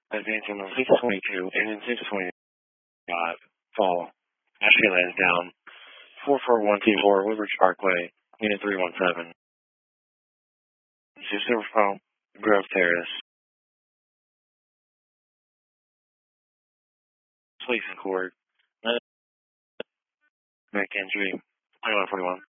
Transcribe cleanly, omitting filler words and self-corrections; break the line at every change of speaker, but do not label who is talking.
Advancing on 622 and then 625. Fall. Ashley lands down. 44124 Woodbridge Parkway, Unit 317. Silver Phone, Grove Terrace. Police and court. Neck injury. 2141.